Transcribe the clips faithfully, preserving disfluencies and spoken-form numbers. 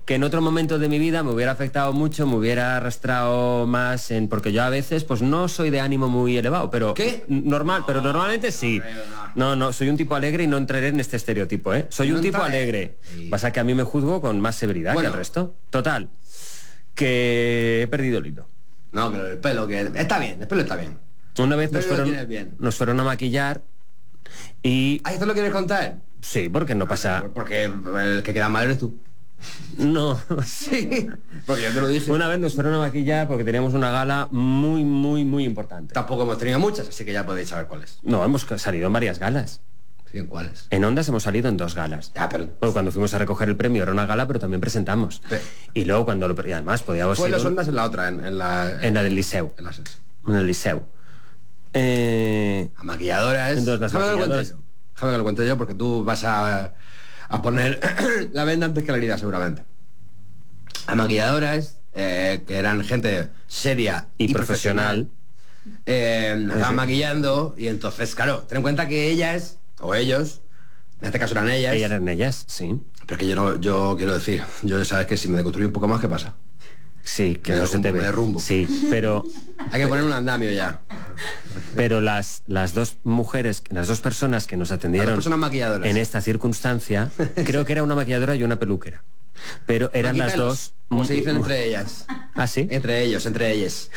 que en otro momento de mi vida me hubiera afectado mucho, me hubiera arrastrado más en... Porque yo a veces, pues no soy de ánimo muy elevado, pero... ¿Qué? Normal, pero normalmente sí. No, no, soy un tipo alegre y no entraré en este estereotipo, ¿eh? Soy un tipo alegre. Pasa que a mí me juzgo con más severidad que el resto. Total, que he perdido el hilo. No, pero el pelo, que está bien, el pelo está bien. Una vez nos fueron, nos fueron a maquillar y... ¿Ah, esto lo quieres contar? Sí, porque no pasa... Porque el que queda mal eres tú. No, sí, porque yo te lo dije. Una vez nos fueron a maquillar porque teníamos una gala muy, muy, muy importante. Tampoco hemos tenido muchas, así que ya podéis saber cuáles. No, hemos salido en varias galas. Sí, ¿en cuáles? En Ondas hemos salido en dos galas. Ah, pero... Bueno, cuando fuimos a recoger el premio era una gala, pero también presentamos. Sí. Y luego cuando lo... Y además podíamos... Pues las Ondas en la otra, en, en la... En la del Liceu. En, la... en el Liceu. Eh... A maquilladoras... Entonces, las Déjame maquilladoras... que lo cuente yo. Déjame que lo cuente yo porque tú vas a, a poner la venda antes que la herida, seguramente. A maquilladoras, eh, que eran gente seria y, y profesional, profesional, eh, me estaban maquillando y entonces, claro, ten en cuenta que ellas, o ellos, en este caso eran ellas. Ellas eran ellas, sí. Pero que yo no, yo quiero decir, yo sabes que si me deconstruyo un poco más, ¿qué pasa? Sí, que me no se te ve. Me derrumbo. Sí, pero... Hay que poner un andamio ya. Pero las, las dos mujeres, las dos personas que nos atendieron en esta circunstancia, creo que era una maquilladora y una peluquera. Pero eran las dos... Como se dicen entre ellas. ¿Ah, sí? Entre ellos, entre ellas.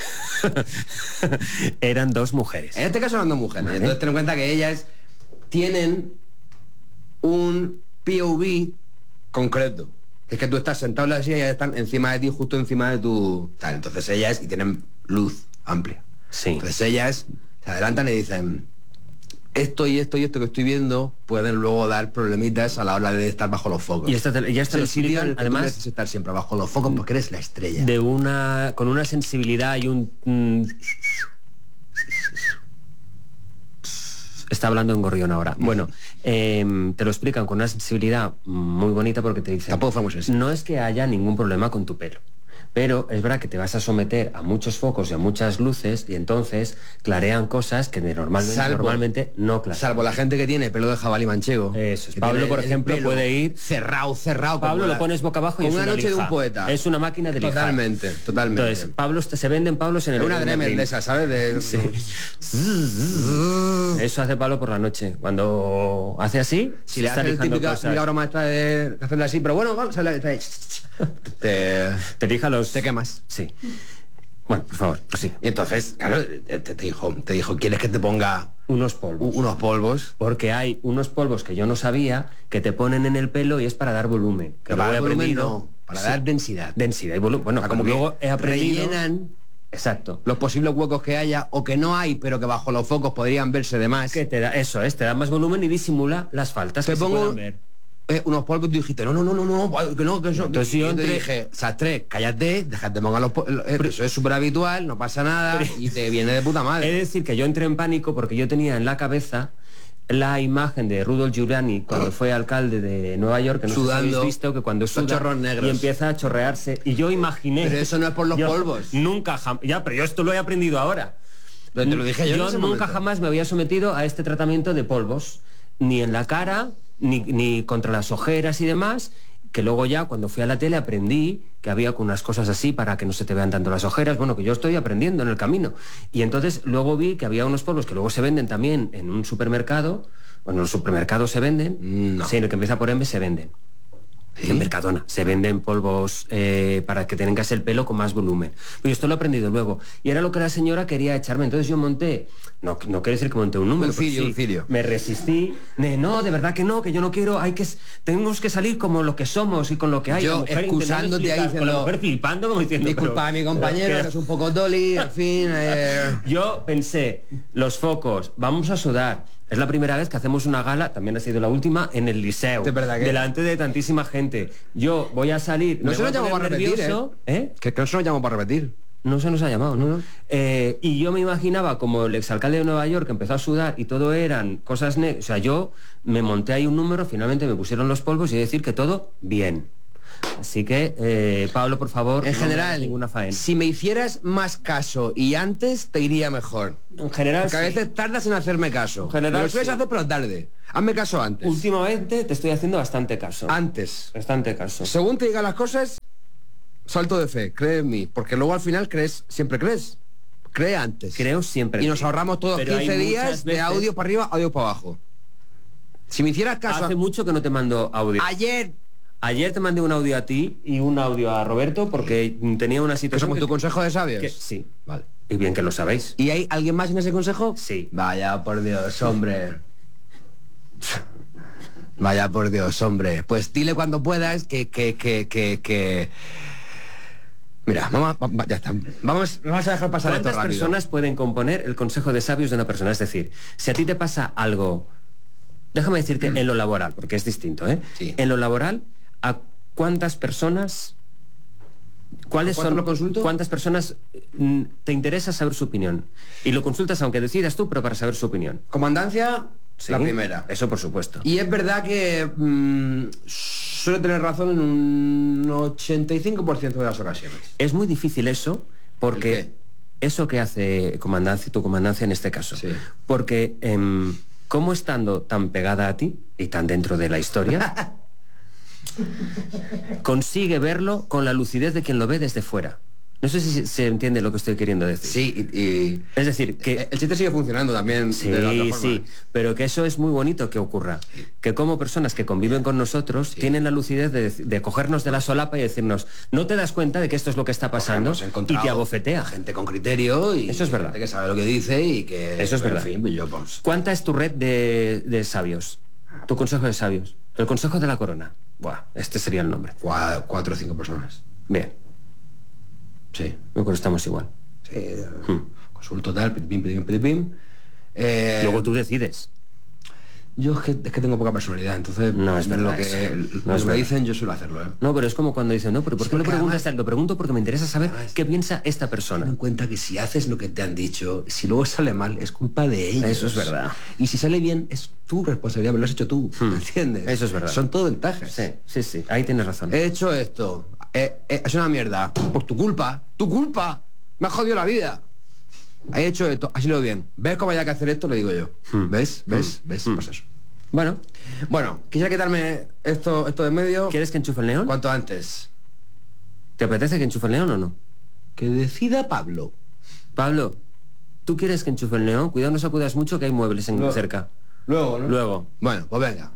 Eran dos mujeres. En este caso eran dos mujeres. Vale. Entonces ten en cuenta que ellas tienen un P O V concreto. Es que tú estás sentado en la silla y ellas están encima de ti, justo encima de tu... Tal. Entonces ellas, y tienen luz amplia. Sí. Entonces ellas se adelantan y dicen... Esto y esto y esto que estoy viendo pueden luego dar problemitas a la hora de estar bajo los focos. Y esta te, ya está lo explican, además, necesitas estar siempre bajo los focos porque eres la estrella. De una, con una sensibilidad y un... Mm, está hablando en gorrión ahora. Bueno, eh, te lo explican con una sensibilidad muy bonita porque te dicen... Tampoco fue muy sensible. No es que haya ningún problema con tu pelo. Pero es verdad que te vas a someter a muchos focos y a muchas luces y entonces clarean cosas que de normalmente, salvo, normalmente no clarean. Salvo la gente que tiene pelo de jabalí manchego. Eso es. Pablo, por ejemplo, puede ir... Cerrado, cerrado. Pablo lo pones boca abajo y es una, una noche lija. de un poeta. Es una máquina de lijar. Totalmente, totalmente. Entonces, Pablo, se venden Pablos en el... Una Dremel de esa, ¿sabes? De... Sí. Eso hace Pablo por la noche. Cuando hace así, si le hace el típico la broma esta de hacerle así, pero bueno, vamos a hablar... Te, te lija los... Te quemas. Sí. Bueno, por favor, pues sí. Y entonces, claro, te, te dijo, te dijo, ¿quieres que te ponga unos polvos? Unos polvos. Porque hay unos polvos que yo no sabía que te ponen en el pelo y es para dar volumen. Que para lo dar he volumen, aprendido. No, para sí. dar densidad. Densidad y volumen. Bueno, como luego he aprendido... rellenan... Exacto. Los posibles huecos que haya o que no hay, pero que bajo los focos podrían verse de más. Que te da, eso es, te da más volumen y disimula las faltas te que pongo, se pueden ver. Eh, unos polvos y tú dijiste, no, no, no, no, no, que no, que eso. Entonces y yo yo entre... te dije, Sastre, cállate, déjate pongan los polvos. Eh, eso es súper habitual, no pasa nada y te viene de puta madre. Es decir, que yo entré en pánico porque yo tenía en la cabeza la imagen de Rudolph Giuliani cuando fue alcalde de Nueva York, que no sudando, sé si habéis visto que cuando suda chorros negros y empieza a chorrearse y yo imaginé. Pero eso no es por los yo, polvos. Nunca jamás. Ya, pero yo esto lo he aprendido ahora. Pero te lo dije yo. Yo en ese nunca momento. jamás me había sometido a este tratamiento de polvos, ni en la cara, ni, ni contra las ojeras y demás. Que luego ya cuando fui a la tele aprendí que había unas cosas así para que no se te vean tanto las ojeras, bueno, que yo estoy aprendiendo en el camino. Y entonces luego vi que había unos polvos que luego se venden también en un supermercado, bueno, en los supermercados se venden, no. sí, en el que empieza por M se venden. ¿Sí? En Mercadona se venden polvos eh, para que tengas el pelo con más volumen. Pero esto lo he aprendido luego. Y era lo que la señora quería echarme. Entonces yo monté, no, no quiere decir que monté un número, un cirio, sí, un cirio. Me resistí. De, no, de verdad que no, que yo no quiero, hay que, tenemos que salir como lo que somos y con lo que hay. Yo excusándote ahí con la mujer flipando como diciendo. Disculpa a mi compañero, pero, que es un poco dolly, en fin. Eh... Yo pensé, los focos, vamos a sudar. Es la primera vez que hacemos una gala, también ha sido la última, en el Liceu. ¿De verdad que? Delante de tantísima gente. Yo voy a salir... No se nos llamó para repetir, ¿eh? ¿eh? Que, que no se nos llamó para repetir. No se nos ha llamado, ¿no? no. Eh, y yo me imaginaba como el exalcalde de Nueva York que empezó a sudar y todo eran cosas negras. O sea, yo me monté ahí un número, finalmente me pusieron los polvos y decir que todo bien. Así que, eh, Pablo, por favor, en no general, ninguna faena. Si me hicieras más caso y antes, te iría mejor. En general, porque a veces sí. tardas en hacerme caso. En general, me lo sueles sí. hacer, pero tarde. Hazme caso antes. Últimamente te estoy haciendo bastante caso. Antes. Bastante caso. Según te digan las cosas, salto de fe, cree en mí, porque luego al final crees, siempre crees. Cree antes. Creo siempre. Y nos ahorramos todos Pero quince hay días muchas de veces- audio para arriba, audio para abajo. Si me hicieras caso... Hace mucho que no te mando audio. Ayer, Ayer te mandé un audio a ti y un audio a Roberto porque tenía una que situación... somos que- tu consejo de sabios. que- sí. Vale. Y bien que lo sabéis. ¿Y hay alguien más en ese consejo? Sí. Vaya por Dios, hombre. Vaya por Dios, hombre. Pues dile cuando puedas que, que, que, que, que... Mira, vamos, a- va- ya está. Vamos, vamos a dejar pasar esto ¿Cuántas rápido. personas pueden componer el consejo de sabios de una persona? Es decir, si a ti te pasa algo, déjame decirte en lo laboral, porque es distinto, ¿eh? Sí. En lo laboral, ¿a cuántas personas, cuáles ¿Cuánto son, lo consulto? cuántas personas mm, te interesa saber su opinión? Y lo consultas aunque decidas tú, pero para saber su opinión. Comandancia, ¿Sí? la primera. Eso por supuesto. Y es verdad que mm, suele tener razón en un ochenta y cinco por ciento de las ocasiones. Es muy difícil eso, ¿El porque qué? eso que hace comandancia, tu comandancia en este caso, Sí. porque em, como estando tan pegada a ti y tan dentro de la historia, consigue verlo con la lucidez de quien lo ve desde fuera. No sé si se- se entiende lo que estoy queriendo decir. Sí, y, y- Es decir, que... el chiste sigue funcionando también. Sí, de la otra forma. sí, pero que eso es muy bonito que ocurra. Que como personas que conviven con nosotros tienen la lucidez de, de cogernos de la solapa y decirnos, no te das cuenta de que esto es lo que está pasando Hemos y encontrado te abofetea. gente con criterio y Eso es verdad. gente que sabe lo que dice y que... Eso es pero, verdad. En fin, pues yo, pues, ¿Cuánta es tu red de, de sabios? Tu consejo de sabios. El consejo de la corona. Buah, este sería el nombre. cua- cuatro o cinco personas. Bien, Sí. me acuerdo, estamos igual. Sí, eh, consulto tal, pim, pim, pim, pim. Eh, Luego tú decides. Yo es que, es que tengo poca personalidad, entonces No es verdad lo que, eso. lo No que es me verdad. dicen yo suelo hacerlo, ¿eh? No, pero es como cuando dicen, no, pero ¿por Sí, qué lo porque preguntas? además- Lo pregunto porque me interesa saber Además- qué piensa esta Ten persona. en cuenta que si haces lo que te han dicho, si luego sale mal, es culpa de ellos. Eso es verdad. Y si sale bien, es tu responsabilidad, me lo has hecho tú, ¿me entiendes? Eso es verdad. Son todo ventajas. Sí, sí, sí, ahí tienes razón. He hecho esto, eh, eh, es una mierda, por tu culpa, tu culpa, me ha jodido la vida. He hecho esto, así lo veo bien. ¿Ves cómo hay que hacer esto? Le digo yo. ¿Ves? ¿Ves? ¿Ves? Pues eso. Bueno, Bueno, quisiera quitarme esto, esto de en medio ¿quieres que enchufe el neón? cuanto antes. ¿Te apetece que enchufe el neón o no? Que decida Pablo. Pablo, ¿tú quieres que enchufe el neón? Cuidado, no sacudas mucho que hay muebles en No. cerca. Luego, ¿no? Luego. Bueno, pues venga.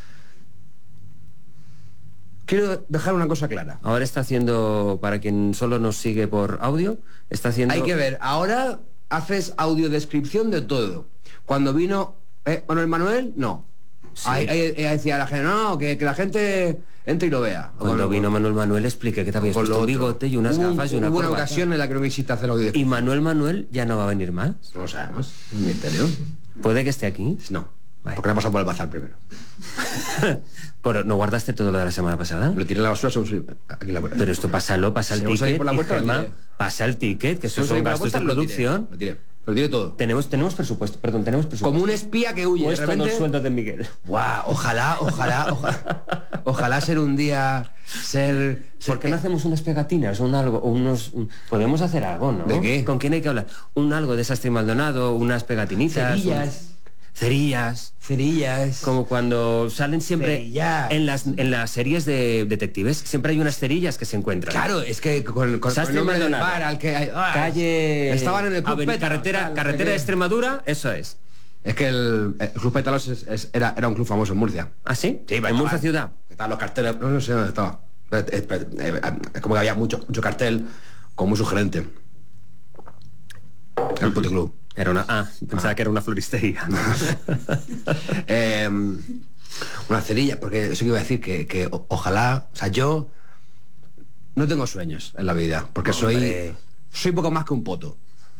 Quiero dejar una cosa clara. Ahora está haciendo, para quien solo nos sigue por audio, está haciendo... Hay que ver, ahora haces audiodescripción de todo. Cuando vino eh, Manuel Manuel, no. Sí. Ahí, ahí- ahí decía la gente, no, que, que la gente entre y lo vea. Cuando Con- vino Manuel Manuel expliqué que te habías con puesto lo un otro. bigote y unas Hubo un- gafas y una hubo una corbata. ocasión en la que no quisiste hacer audiodescripción. ¿Y Manuel Manuel ya no va a venir más? No lo sabemos, es un misterio. ¿Puede que esté aquí? No, Vale. porque le ha pasado por el bazar primero. Pero, ¿no guardaste todo lo de la semana pasada? Lo tiré en la basura, según soy- aquí en la puerta. Pero esto pásalo, pasa el Si vamos a ir ticket, por la y puerta, lo Gemma, tiré. pasa el ticket, que estos Según salí son por la gastos de puerta, lo tiré, producción. Lo tiré, lo tiré todo. Tenemos, tenemos presupuesto, perdón, tenemos presupuesto. Como un espía que huye. De Puesto repente, los sueldos de Miguel. Guau, ojalá, ojalá, ojalá, ojalá ser un día ser. ser- ¿Por qué no hacemos unas pegatinas, un algo, o unos... un- Podemos hacer algo, ¿no? ¿De qué? ¿Con quién hay que hablar? Un algo de Sastre y Maldonado, unas pegatinitas. Cerillas. un- Cerillas. cerillas? Como cuando salen siempre Cerillas. en las, en las series de detectives, siempre hay unas cerillas que se encuentran. Claro, es que con, con, Sastre con el nombre y del Maldonado. bar al que hay- ah, Calle... estaban en el club Aven- Pétalos, carretera, tal, no sé carretera qué. de Extremadura, eso es. Es que el, el Club Pétalos es- es- era, era un club famoso en Murcia. ¿Ah, sí? Sí, en Murcia ciudad. Estaban los carteles, no, no sé dónde estaba. Es, es- es- es como que había mucho, mucho cartel, como muy sugerente. Era el puticlub. Era una... Ah, pensaba que era una floristería. Eh, una cerilla, porque eso que iba a decir, que, que o- ojalá, o sea, yo no tengo sueños en la vida, porque soy Hombre. soy poco más que un poto.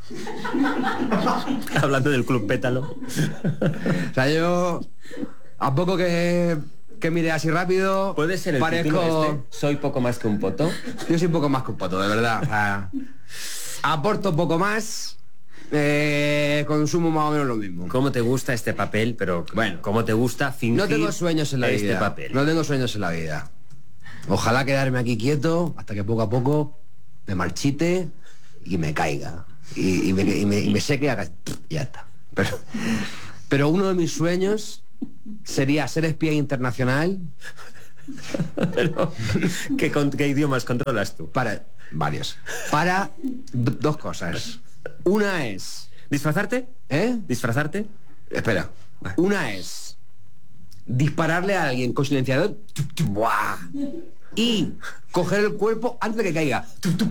Hablando del Club Pétalo. O sea, yo a poco que, que mire así rápido, ¿Puede ser el parezco, título este? Soy poco más que un poto. yo soy un poco más que un poto, de verdad. O sea, aporto un poco más, eh, consumo más o menos lo mismo. ¿Cómo te gusta este papel? Pero Bueno. ¿cómo te gusta fingir No tengo sueños en la este vida. papel? No tengo sueños en la vida. Ojalá quedarme aquí quieto hasta que poco a poco me marchite y me caiga. Y, y me, y me- y me seque y haga... y ya está. Pero, pero uno de mis sueños sería ser espía internacional Pero, ¿qué, con- ¿qué idiomas controlas tú? Para... Varios. Para d- dos cosas. Una es... ¿Disfrazarte? ¿Eh? ¿Disfrazarte? Espera. Una es dispararle a alguien con silenciador ¡buah! Y coger el cuerpo antes de que caiga.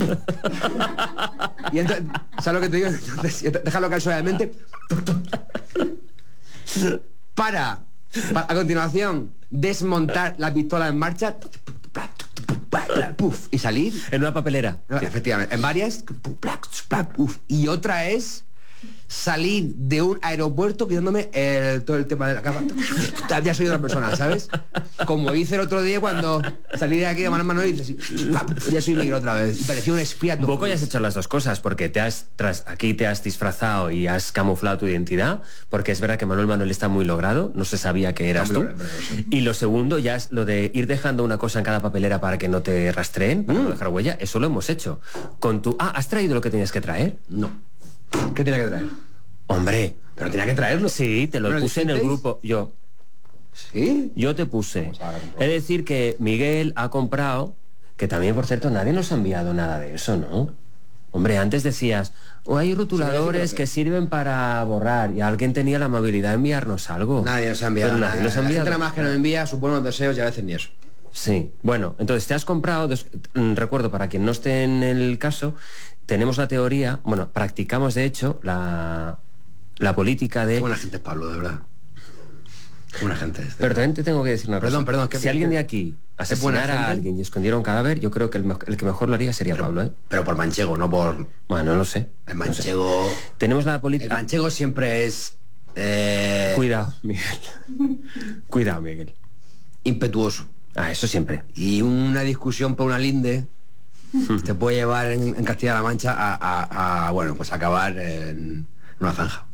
Y entonces, ¿sabes lo que te digo? Entonces, déjalo caer suavemente. Para, para, a continuación, desmontar la pistola en marcha puf, y salir. En una papelera. Efectivamente, en varias. Puf. Y otra es salir de un aeropuerto quitándome el, todo el tema de la capa. Ya soy otra persona, ¿sabes? Como hice el otro día cuando salí de aquí de mano en mano y dices, ya soy negro otra vez. Y parecía un espía. Un poco ya has hecho las dos cosas, porque te has tras, aquí te has disfrazado y has camuflado tu identidad, porque es verdad que Manuel Manuel está muy logrado, no se sabía que eras tú. Y lo segundo ya es lo de ir dejando una cosa en cada papelera para que no te rastreen, para no dejar huella, eso lo hemos hecho. Con tu... Ah, ¿has traído lo que tenías que traer? No. ¿Qué tenía que traer? Hombre. Pero tenía que traerlo. Sí, te lo ¿No lo puse en el dijisteis? grupo. Yo. ¿Sí? Yo te puse. Vamos a ver un poco. Es decir que Miguel ha comprado, que también, por cierto, nadie nos ha enviado nada de eso, ¿no? Hombre, antes decías, o hay rotuladores Sí, que sirven para borrar, y alguien tenía la amabilidad de enviarnos algo. Nadie nos ha enviado Pero nada. nadie nos ha La gente enviado. nada más que nos envía sus buenos deseos y a veces ni eso. Sí, bueno, entonces te has comprado, des- mm, recuerdo, para quien no esté en el caso, tenemos la teoría, bueno, practicamos de hecho la, la política de... Qué buena gente es Pablo, de verdad. Qué buena gente es. de Pero verdad. también te tengo que decir una Perdón, cosa. perdón, que- si alguien que- de aquí buena asesinara a gente. alguien y escondiera un cadáver, yo creo que el, me- el que mejor lo haría sería Pablo, ¿eh? Pero por manchego, no por... Bueno, no lo sé. El manchego... Tenemos la El política... manchego siempre es... eh, Cuidado, Miguel. Cuidado, Miguel. impetuoso. Ah, eso siempre. Y una discusión por una linde te puede llevar en, en Castilla-La Mancha a, a- a, bueno, pues acabar en una zanja.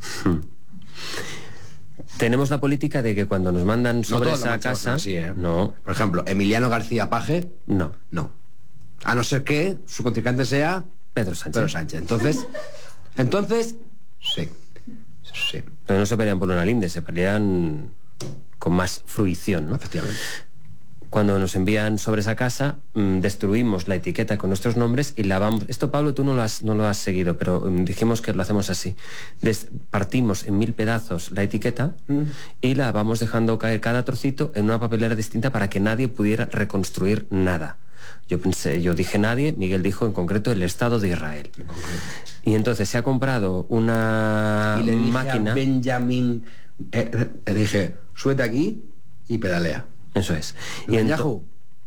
Tenemos la política de que cuando nos mandan sobre todos los esa manchegos son casa... así, ¿eh? No, Por ejemplo, Emiliano García Paje, no. no. A no ser que su contrincante sea Pedro Sánchez. Pedro Sánchez. Entonces, entonces, sí. Sí, Pero no se pelean por una linde, se pelean con más fruición, ¿no? efectivamente. Cuando nos envían sobre esa casa, mm, destruimos la etiqueta con nuestros nombres y la vamos... Esto, Pablo, tú no lo has, no lo has seguido, pero mm, dijimos que lo hacemos así. Des- partimos en mil pedazos la etiqueta y la vamos dejando caer cada trocito en una papelera distinta para que nadie pudiera reconstruir nada. Yo pensé, yo dije nadie, Miguel dijo en concreto el Estado de Israel. Y entonces se ha comprado una Y le dije máquina... a Benjamin, eh, le dije, súbete aquí y pedalea. Eso es. Y, Y en ento- Yahoo,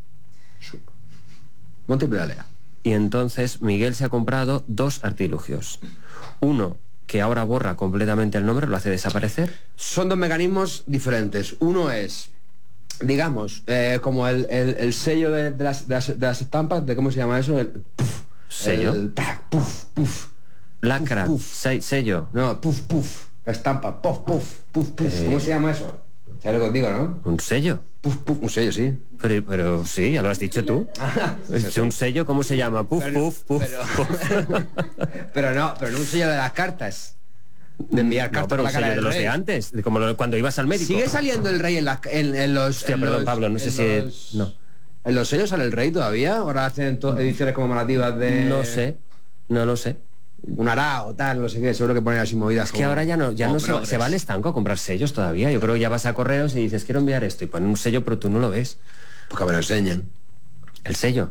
su- monte y pedalea. y entonces Miguel se ha comprado dos artilugios. Uno que ahora borra completamente el nombre, lo hace desaparecer. Son dos mecanismos diferentes. Uno es, digamos, eh, como el, el- el sello de, de las, de las- de las estampas, de cómo se llama eso, el puf, ¿Sello? el tac, puf, puf. Lacra, Puf. se- sello. No, puf, puf, la estampa, puf, puf, puf, puf. Eh. ¿Cómo se llama eso? ¿Sabes lo que os digo, no? ¿Un sello? Puf, puf, un sello, sí. Pero, pero sí, ya lo has dicho tú. Es un sello, ¿cómo se llama? Puf, Pero- puf, puf. pero- pero no, pero no un sello de las cartas. De enviar No, cartas pero por un la cara sello de del los rey. de antes, de como lo- cuando ibas al médico. ¿Sigue saliendo el rey en, las- en, en los... Hostia, en perdón, los- Pablo, no sé en si... los- No, ¿En los sellos sale el rey todavía? ¿Ahora hacen to- ediciones conmemorativas de... no sé, no lo sé. Un ará o tal, no sé qué, seguro que ponen así movidas. Es que ahora ya no, ya no se, se va al estanco a comprar sellos todavía. Yo creo que ya vas a correos y dices, quiero enviar esto, y ponen un sello, pero tú no lo ves. Pues que me lo enseñen. ¿El sello?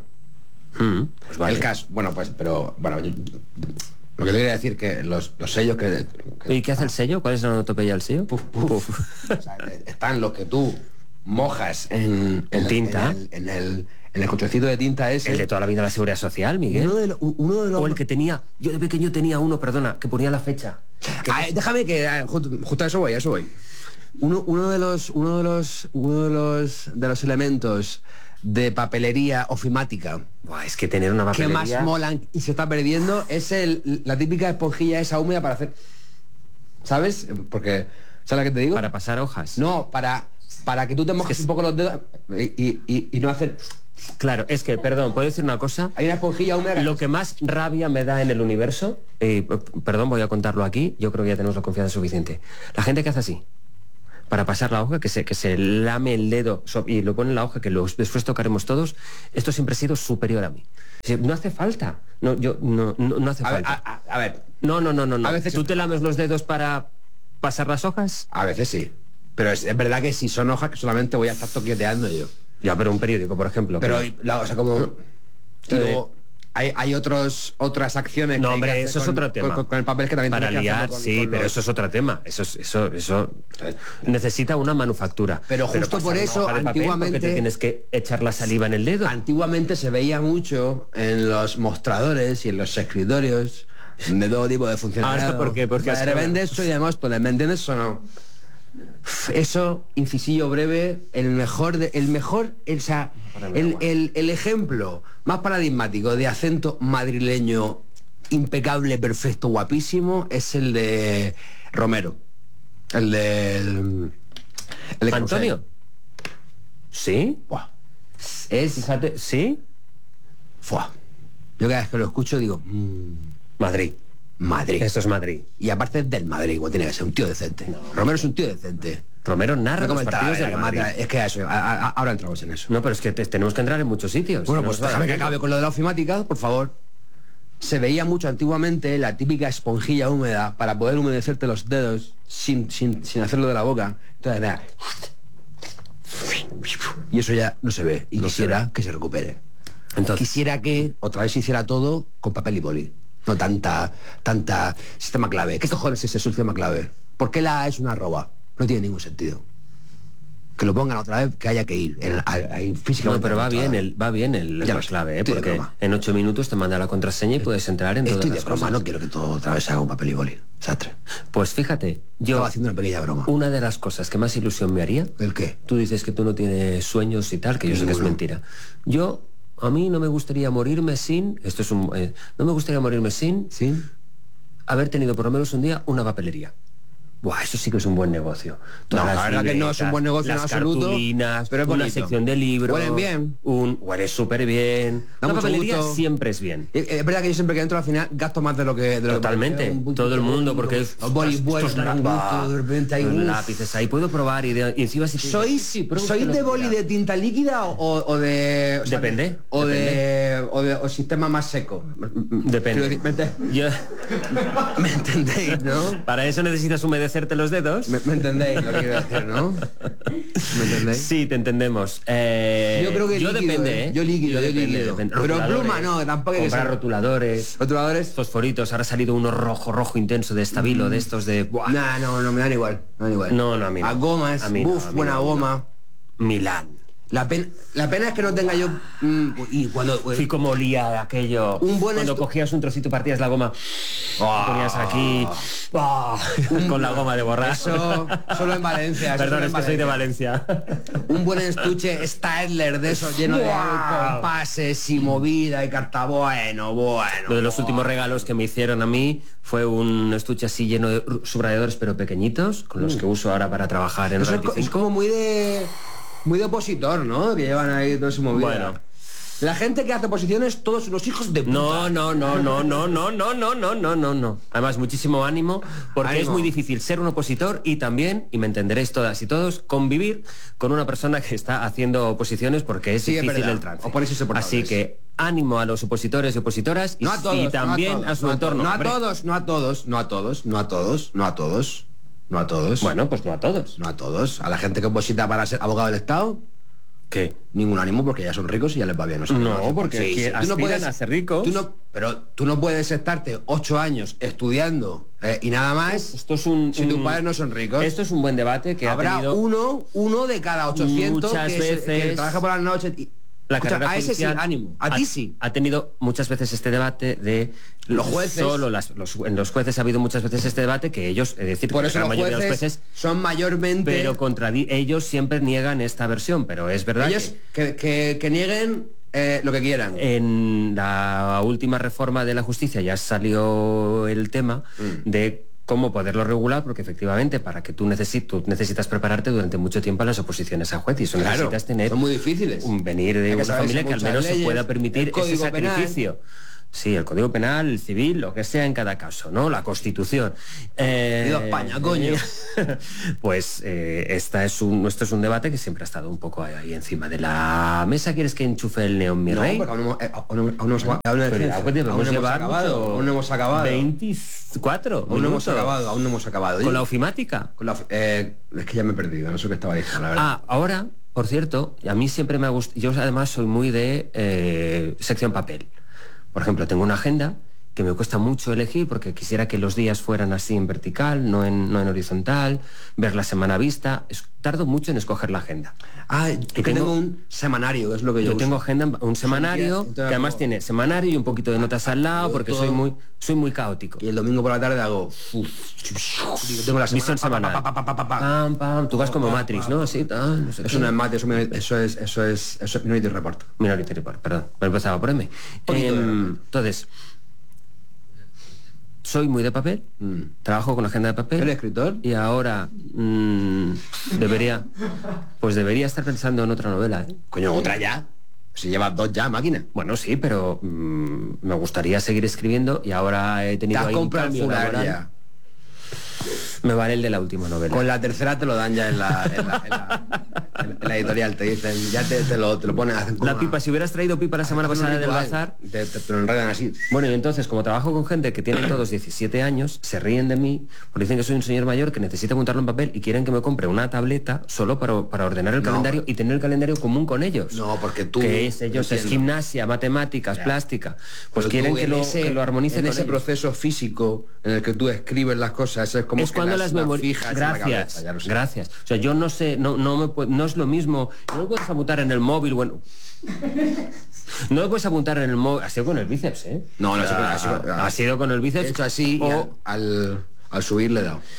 Mm, pues vale. El caso, bueno, pues, pero, bueno, yo- lo que te quería decir que los, los sellos que... que- ¿Y qué hace el sello? ¿Cuál es la onomatopeya del sello? Puf, puf. O sea, están los que tú mojas en, En el- tinta. En el, en el, en el cochecito de tinta ese. El de toda la vida de la Seguridad Social, Miguel. Uno de, lo- uno de los... O el que tenía, yo de pequeño tenía uno, perdona, que ponía la fecha. Ah, déjame que ah, justo, justo a eso voy, a eso voy. Uno, uno de los uno de los uno de los de los elementos de papelería ofimática Buah, es que tener una que papelería... más molan y se está perdiendo es el, la típica esponjilla esa húmeda para hacer, ¿sabes? Porque ¿sabes lo que te digo? Para pasar hojas. No, para para que tú te mojes Es que un poco los dedos y, y- y- y no hacer. Claro, es que, perdón, ¿puedo decir una cosa? Hay una esponjilla húmeda. Lo que más rabia me da en el universo, eh, p- perdón, voy a contarlo aquí, yo creo que ya tenemos la confianza suficiente. La gente que hace así, para pasar la hoja, que se, que se lame el dedo so- y lo pone en la hoja, que lo, después tocaremos todos, esto siempre ha sido superior a mí. No hace falta. No, yo, no, no, no hace A ver, falta. a, a- a ver, No, no, no, no. no. A veces- ¿Tú te lames los dedos para pasar las hojas? a veces sí. Pero es, es verdad que si son hojas que solamente voy a estar toqueteando yo. Ya, pero un periódico, por ejemplo. Pero, que- la, o sea, como... y luego, hay, hay otros, otras acciones No, que hay hombre, que hacer eso es con- otro tema. Con, con el papel que también para tienes que liar, hacerlo con- sí, con pero los- eso es otro tema. Eso es, eso, eso necesita una manufactura. Pero justo pasar por una eso, hoja de papel, antiguamente- porque te tienes que echar la saliva en el dedo. Antiguamente se veía mucho en los mostradores y en los escritorios de todo tipo de funcionariado. Ahora, ¿por qué? Porque de has- repente eso y además, pues, ¿me entiendes o no? Eso, incisillo breve, el mejor, de- el mejor, el, o sea, el, el- el ejemplo más paradigmático de acento madrileño impecable, perfecto, guapísimo, es el de Romero. El de... El, de Antonio. ¿Sí? Buah. Es, fíjate, ¿sí? Fuah. Yo cada vez que lo escucho digo, mmm, Madrid. Madrid. Esto es Madrid. Y aparte es del Madrid, igual tiene que ser un tío decente. Romero es un tío decente. Romero narra Me los comentaba, partidos eh, del que Madrid. mata- es que eso, a- a- ahora entramos en eso. No, pero es que te- tenemos que entrar en muchos sitios. Bueno, Si no pues nos va a déjame que dar acabe tiempo. con lo de la ofimática, por favor. Se veía mucho antiguamente la típica esponjilla húmeda para poder humedecerte los dedos sin, sin, sin hacerlo de la boca. Entonces, vea. Y eso ya no se ve. Y No se quisiera que se recupere. Entonces, Quisiera que otra vez se hiciera todo con papel y boli. No tanta, tanta sistema clave. ¿Qué cojones es ese sistema clave? ¿Por qué la A es una arroba? No tiene ningún sentido. Que lo pongan otra vez, que haya que ir. En, a- a- físicamente no, pero va demostrado. bien el, va bien el, Ya la lo sé, clave, ¿eh? estoy de Porque broma. en ocho minutos te manda la contraseña y puedes entrar en todas Estoy de las broma, cosas. no quiero que todo otra vez se haga un papel y boli. Sastre. Pues fíjate, yo Estaba haciendo una pequeña broma. una de las cosas que más ilusión me haría, ¿El qué? tú dices que tú no tienes sueños y tal, que yo sé que es Ninguno. mentira. Yo, a mí no me gustaría morirme sin, esto es un, eh, no me gustaría morirme sin ¿Sí? haber tenido por lo menos un día una papelería. Buah, eso sí que es un buen negocio. Todas No, la las verdad que no es un buen negocio en las absoluto, cartulinas, pero es una bonito. sección de libros. Huelen bien. Un, huele súper bien. Da Una mucho papelería gusto. siempre es bien. Eh, Es verdad que yo siempre que entro al final gasto más de lo que... De lo Totalmente, que un- todo el mundo, porque es... Los bolis estos buenos, dan lápices, gusto, de repente hay... los uf. lápices ahí, puedo probar y, de- y encima si te- ¿Sois, sí, prueba ¿sois usted de lo que boli quiera. de tinta líquida o, o de... o sea, Depende, O depende. de... O de o sistema más seco. Depende. Quiero decir, ¿me ente- Yo- ¿Me entendéis, no? para eso necesitas humedecerte los dedos. ¿Me, me entendéis lo que quiero decir, no? ¿Me entendéis? Sí, te entendemos. Eh, Yo creo que yo líquido, depende, ¿eh? ¿eh? Yo líquido, yo depende, líquido. depende. Pero Rotuladores, pluma no, tampoco hay que comprar ser- rotuladores, ¿Rotuladores? fosforitos. Ahora ha salido uno rojo, rojo intenso de estabilo, de estos de... Buah. Nah, no, no, me dan igual. Me dan igual. No, no, a mí no. A gomas, A mí no, buf, a mí buena no, goma. Milán. La, pen- la pena es que no tenga yo... mm, y cuando... Fui como olía aquello. Un buen Cuando estu- cogías un trocito y partías la goma, Ah. lo ponías aquí, ah, con la goma de borrar. Eso solo en Valencia. eso Perdón, solo es en que soy de Valencia. Un buen estuche Stadler de esos lleno de Guau. compases y movida y carta. Bueno, bueno. Lo de los últimos regalos que me hicieron a mí fue un estuche así lleno de subrayadores pero pequeñitos, con los que uso ahora para trabajar en Eso es, Radio co- es cinco. como muy de... Muy de opositor, ¿no? Que llevan ahí todo su movida. Bueno. La gente que hace oposiciones, todos unos hijos de puta. No, no, no, no, no, no, no, no, no, no, no, no. Además, muchísimo ánimo, porque Ánimo. es muy difícil ser un opositor y también, y me entenderéis todas y todos, convivir con una persona que está haciendo oposiciones porque es Sí, es difícil verdad. el trance. Oponerse insoportables. Así que ánimo a los opositores y opositoras y, No a todos, y también no a, todos, a su no entorno. No a Hombre, todos, no a todos, no a todos, no a todos, no a todos, no a todos. Bueno, pues no a todos. No a todos. A la gente que oposita para ser abogado del Estado, ¿Qué? ningún ánimo porque ya son ricos y ya les va bien. No, sé No, qué más. porque que tú no aspiran puedes- a ser ricos. tú no- pero tú no puedes estarte ocho años estudiando eh, y nada más Esto es un... si tus un- padres no son ricos. Esto es un buen debate que Habrá ha tenido... uno, uno de cada ochocientos muchas que, se- que veces trabaja por las noches. Y, La Escucha, carrera a ese sí, judicial ánimo. A ha- ti sí. Ha tenido muchas veces este debate de Los jueces. Solo las, los, en los jueces ha habido muchas veces este debate que ellos, es decir, Por que eso la los mayoría jueces, de los jueces, son mayormente... pero contra ellos siempre niegan esta versión, pero es verdad ellos que que, que- que nieguen eh, lo que quieran. en la última reforma de la justicia ya salió el tema Mm. de cómo poderlo regular, porque efectivamente para que tú, necesi- tú necesitas prepararte durante mucho tiempo a las oposiciones a juez y eso Claro, necesitas tener son muy difíciles. un venir Hay de que una saberse familia que al muchas menos se leyes, pueda el permitir ese Código Penal. sacrificio. Sí, el Código Penal, el civil, lo que sea en cada caso, ¿no? La Constitución. Eh, ¡Viva España, coño! Pues eh, esta es un, esto es un debate que siempre ha estado un poco ahí encima de la mesa. ¿Quieres que enchufe el neón, mi No, rey? porque aún no, eh, aún no- aún no hemos acabado. Aún no Pero hemos ya, pues, debemos llevar acabado. mucho- Aún no hemos acabado. veinticuatro Aún no hemos minutos. acabado. Aún no hemos acabado. Con la ofimática. Con la- eh, es que ya me he perdido. No sé qué estaba diciendo, la verdad. Ah, ahora, por cierto, y a mí siempre me ha gustado, yo además soy muy de eh, sección papel. Por ejemplo, tengo una agenda que me cuesta mucho elegir porque quisiera que los días fueran así en vertical, no en, no en horizontal, ver la semana vista. Es- tardo mucho en escoger la agenda. Ah, es que tengo- tengo un semanario, que es lo que yo, Yo tengo uso. agenda, un semanario, entonces que además hago- tiene semanario y un poquito de notas al lado, porque todo- soy muy, soy muy caótico. Y el domingo por la tarde hago... uf, digo, tengo la Visión semana... semanal. pa, pa, pa, pa, pa, pa, pa. Pam, pam, tú vas como Matrix, ¿no? Así, tal, no sé Eso qué. no es mate, eso, me- eso es... Eso es... Eso es Minority Report. Minority Report, perdón, me empezaba por M. Poquito de Em, report. entonces, soy muy de papel, Mm. trabajo con agenda de papel. ¿Eres escritor? Y ahora mm, debería, pues debería estar pensando en otra novela. ¿eh? Coño, otra ya. Si llevas dos ya, máquina. Bueno, sí, pero mm, me gustaría seguir escribiendo y ahora he Te tenido has ahí un comprado el cambio fular laboral. ya. Me vale el de la última novela. Con la tercera te lo dan ya en la, en la, en la- en la editorial. Te dicen, ya te, te lo, te lo ponen... Hacen como La una- pipa, si hubieras traído pipa la semana hacen un pasada del ritual. bazar. Te, te- te lo enredan así. Bueno, y entonces, como trabajo con gente que tiene todos diecisiete años, se ríen de mí, porque dicen que soy un señor mayor que necesita apuntarlo en papel y quieren que me compre una tableta solo para, para ordenar el No. calendario y tener el calendario común con ellos. No, porque tú... Que es ellos, es entiendo. gimnasia, matemáticas, Ya. plástica. Pues Pero quieren tú que en lo, ese- que lo armonicen en con ese ellos. proceso físico en el que tú escribes las cosas, eso es como Es que cuando las, las memorias. fijas en la Gracias, cabeza, ya lo sé. gracias. O sea, yo no sé, no, no, me pu- no es lo mismo. No lo puedes apuntar en el móvil, bueno. No lo puedes apuntar en el móvil. Ha sido con el bíceps, ¿eh? No, no, O sea, ha sido con- ha sido- ha sido con el He bíceps. hecho así y o- al, al, al subir le he dado.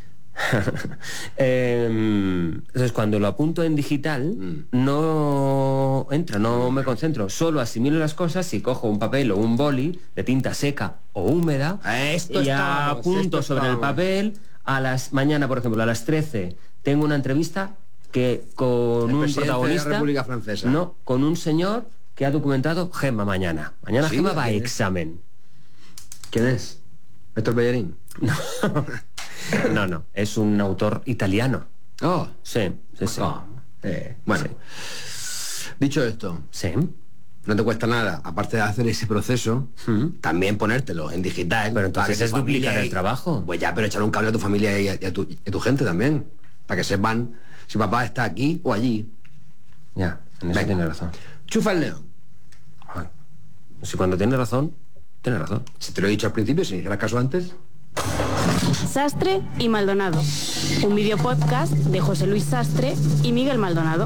Em, entonces, cuando lo apunto en digital, Mm. no entra, no me concentro. Solo asimilo las cosas y cojo un papel o un boli de tinta seca o húmeda Esto y estamos, apunto esto sobre el estamos. papel. A las mañana, por ejemplo, a las trece tengo una entrevista que con El un presidente de la protagonista, República Francesa. no, con un señor que ha documentado Gemma mañana. Mañana ¿Sí? Gemma va a ¿Quién es? examen. ¿Quién es? ¿Héctor Bellerín? No, no, es un autor italiano. Oh, Sí, sí, sí. oh, eh, bueno. Dicho esto, Sí. no te cuesta nada, aparte de hacer ese proceso, también ponértelo en digital. Pero entonces para que es tu familia duplicar el y- trabajo. Pues ya, pero echar un cable a tu familia y a, y a tu, y a tu gente también. Para que sepan si papá está aquí o allí. Ya, en eso Venga. tiene razón. Chufa el león. Ay. Si cuando tiene razón, tiene razón. Si te lo he dicho al principio, si me hicieras caso antes. Sastre y Maldonado, un videopodcast de José Luis Sastre y Miguel Maldonado.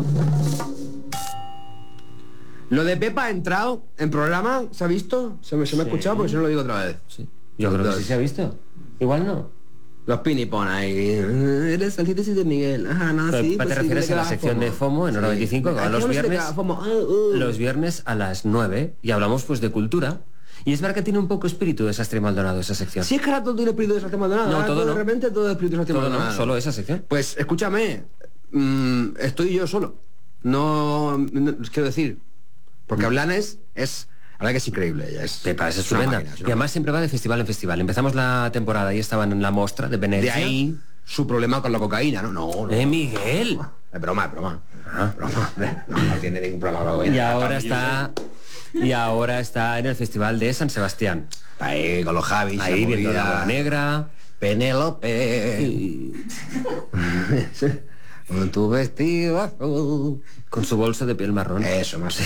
Lo de Pepa ha entrado en programa, ¿se ha visto? ¿Se me, se me ha Sí. escuchado? Porque si no lo digo otra vez. Sí. Yo creo que sí se ha visto. Igual no. Los pinipon ahí. Eres antítesis de Miguel. Ajá, no, Pero, sí, ¿te pues sí, refieres le a la queda sección de FOMO en hora veinticinco, que va Aquí los no se le viernes? queda FOMO. Ah, uh. Los viernes a las nueve y hablamos pues de cultura. Y es verdad que tiene un poco espíritu de Sastre y Maldonado esa sección. Si es que ahora todo tiene espíritu de Sastre Maldonado. No, ahora todo de no. repente todo es espíritu de Sastre Todo no, Maldonado. solo esa sección. Pues escúchame, mm, estoy yo solo. No, no- quiero decir, porque Blanes es, la verdad que es increíble. Ella es, Pepa, es una estupenda. máquina, es Y una además siempre va de festival en festival. Empezamos la temporada y estaban en la mostra de máquina. Venecia. De ahí su problema con la cocaína, ¿no? No, no. ¡Eh, Miguel! Es broma, es broma. Es broma. No, no tiene ningún problema con la cocaína. Y ahora está... Y ahora está en el festival de San Sebastián. Está ahí con los Javis. Ahí la viendo movida. la bola negra. Penélope. Con tu vestido azul. Con su bolso de piel marrón. Eso, más.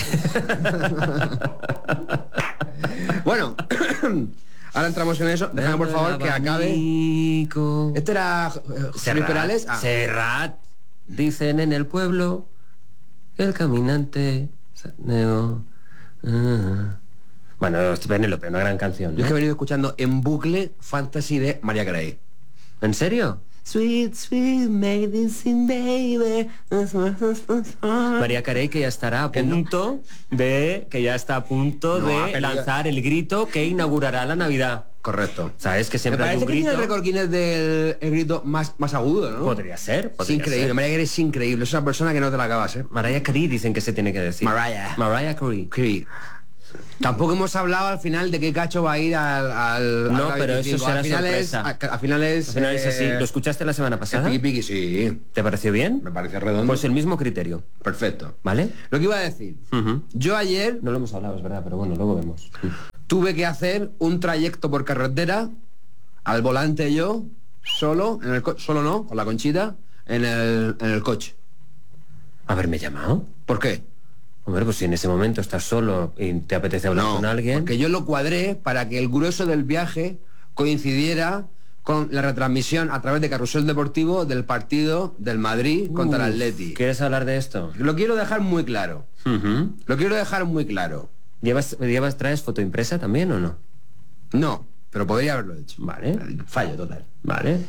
Bueno, ahora entramos en eso. Déjame por favor que acabe. Abanico. Este era eh, José Luis Serrat, Perales. Ah, Serrat. Dicen en el pueblo que el caminante saneo. Ah. Bueno, es Penélope, una gran canción, yo ¿no? es que he venido escuchando en bucle Fantasy de María Carey. ¿En serio? Sweet, sweet medicine, baby. María Carey, que ya estará a Que no. punto de que ya está a punto No, ha de pedido- lanzar el grito que inaugurará la Navidad. Correcto. ¿Sabes que Me siempre hay parece un que tiene grito? el récord Guinness del el grito más, más agudo, ¿no? Podría ser, Es podría increíble. ser. María Carey es increíble. Es una persona que no te la acabas, ¿eh? Mariah Carey dicen que se tiene que decir. Mariah. Mariah Carey. Carey. Tampoco hemos hablado al final de qué cacho va a ir al... al No, al pero eso veinticinco. será al final es, sorpresa. a- Al final es... Al final es así. eh, ¿Lo escuchaste la semana es pasada? piqui piqui, sí. ¿Te pareció bien? Me parece redondo. Pues el mismo criterio, Perfecto. ¿vale? Lo que iba a decir. Ujú. Yo ayer No lo hemos hablado, es verdad, pero bueno, luego vemos. tuve que hacer un trayecto por carretera, al volante yo, solo, en el co- solo no, con la Conchita, en el, en el coche. ¿Haberme llamado? ¿Por qué? Hombre, pues si en ese momento estás solo y te apetece hablar No, con alguien... porque yo lo cuadré para que el grueso del viaje coincidiera con la retransmisión a través de Carrusel Deportivo del partido del Madrid contra el Uf, Atleti. ¿Quieres hablar de esto? Lo quiero dejar muy claro. Ujú. Lo quiero dejar muy claro. ¿Llevas, llevas, traes foto impresa también o no? No, pero podría haberlo hecho. Vale. Fallo total. Vale.